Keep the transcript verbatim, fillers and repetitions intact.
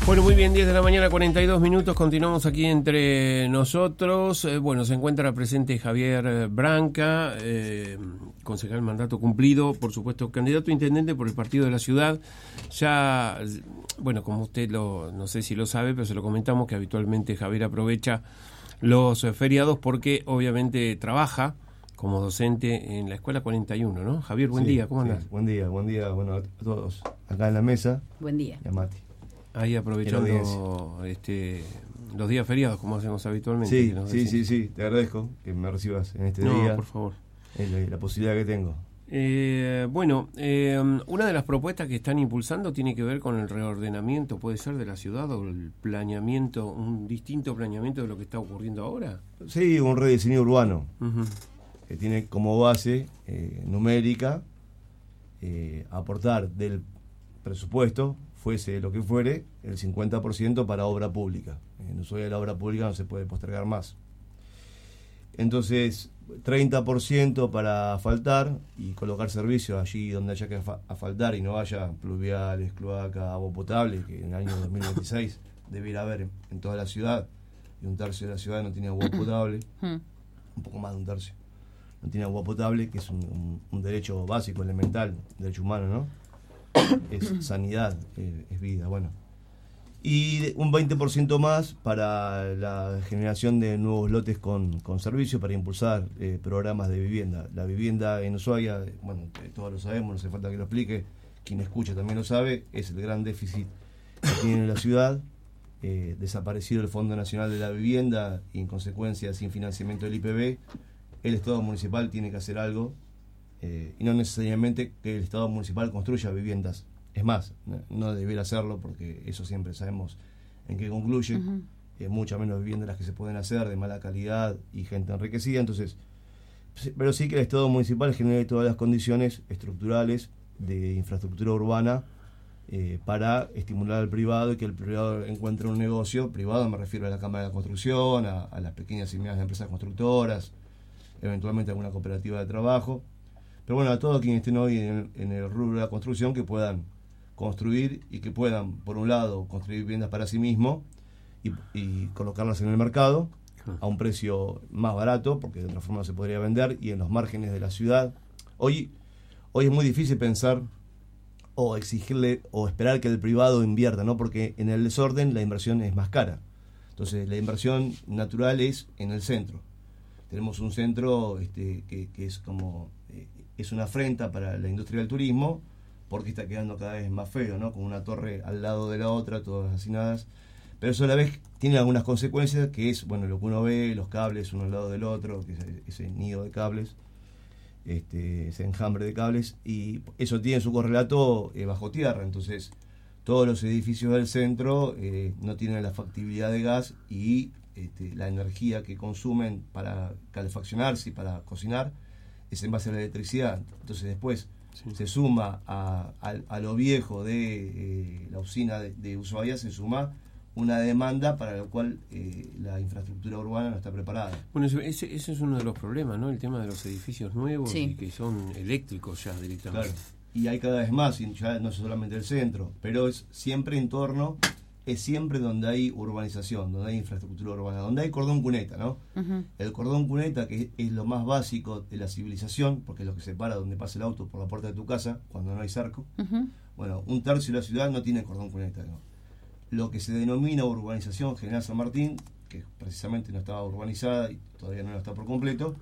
Bueno, muy bien, diez de la mañana, cuarenta y dos minutos, continuamos aquí entre nosotros. Eh, bueno, se encuentra presente Javier Branca, eh, concejal mandato cumplido, por supuesto, candidato a intendente por el Partido de la Ciudad. Ya, bueno, como usted lo, no sé si lo sabe, pero se lo comentamos que habitualmente Javier aprovecha los feriados porque obviamente trabaja como docente en la Escuela cuarenta y uno, ¿no? Javier, buen sí, día, ¿cómo andás? Sí, buen día, buen día, bueno, a todos acá en la mesa. Buen día. Y a Mati. Ahí aprovechando este, los días feriados, como hacemos habitualmente. Sí, sí, sí, sí, te agradezco que me recibas en este no, día. por favor. Es la, la posibilidad que tengo. Eh, bueno, eh, una de las propuestas que están impulsando tiene que ver con el reordenamiento, puede ser, de la ciudad, o el planeamiento, un distinto planeamiento de lo que está ocurriendo ahora. Sí, un rediseño urbano, Uh-huh. que tiene como base eh, numérica eh, aportar del presupuesto, fuese lo que fuere, el cincuenta por ciento para obra pública. En uso de la obra pública no se puede postergar más. Entonces, treinta por ciento para asfaltar y colocar servicios allí donde haya que asfaltar y no haya pluviales, cloaca, agua potable, que en el año dos mil veintiséis debiera haber en, en toda la ciudad, y un tercio de la ciudad no tiene agua potable, un poco más de un tercio no tiene agua potable, que es un, un, un derecho básico, elemental, derecho humano, ¿no? Es sanidad, eh, es vida, bueno. Y un veinte por ciento más para la generación de nuevos lotes con, con servicios para impulsar eh, programas de vivienda. La vivienda en Ushuaia, bueno, todos lo sabemos, no hace falta que lo explique, quien escucha también lo sabe, es el gran déficit que tiene la ciudad. Eh, desaparecido el Fondo Nacional de la Vivienda y en consecuencia sin financiamiento del I P B, el Estado municipal tiene que hacer algo, eh, y no necesariamente que el Estado municipal construya viviendas. Es más, no, no debiera hacerlo porque eso siempre sabemos en qué concluye. Uh-huh. eh, muchas menos viviendas las que se pueden hacer de mala calidad y gente enriquecida. Entonces, pero sí que el Estado municipal genere todas las condiciones estructurales de infraestructura urbana eh, para estimular al privado y que el privado encuentre un negocio. Privado me refiero a la Cámara de la Construcción, a, a las pequeñas y medianas empresas constructoras, eventualmente alguna cooperativa de trabajo, pero bueno, a todos quienes estén hoy en el, en el rubro de la construcción, que puedan construir y que puedan, por un lado, construir viviendas para sí mismos y, y colocarlas en el mercado a un precio más barato, porque de otra forma se podría vender, y en los márgenes de la ciudad. Hoy, hoy es muy difícil pensar o exigirle o esperar que el privado invierta, ¿no? Porque en el desorden la inversión es más cara. Entonces la inversión natural es en el centro. Tenemos un centro este, que, que es como eh, es una afrenta para la industria del turismo, porque está quedando cada vez más feo, ¿no? Con una torre al lado de la otra, todas hacinadas. Pero eso a la vez tiene algunas consecuencias, que es, bueno, lo que uno ve, los cables uno al lado del otro, que es ese nido de cables, este, ese enjambre de cables, y eso tiene su correlato eh, bajo tierra. Entonces, todos los edificios del centro eh, no tienen la factibilidad de gas y Este, la energía que consumen para calefaccionarse y para cocinar es en base a la electricidad. Entonces después sí. se suma a, a, a lo viejo de eh, la usina de, de Ushuaia, se suma una demanda para la cual eh, la infraestructura urbana no está preparada. Bueno, ese, ese es uno de los problemas, ¿no? El tema de los edificios nuevos sí. y que son eléctricos ya directamente. Claro. Y hay cada vez más, y ya no es solamente el centro, pero es siempre en torno... es siempre donde hay urbanización, donde hay infraestructura urbana, donde hay cordón cuneta, ¿no? Uh-huh. El cordón cuneta, que es lo más básico de la civilización, porque es lo que separa donde pasa el auto por la puerta de tu casa, cuando no hay cerco. Uh-huh. Bueno, un tercio de la ciudad no tiene cordón cuneta, ¿no? Lo que se denomina urbanización General San Martín, que precisamente no estaba urbanizada y todavía no está por completo,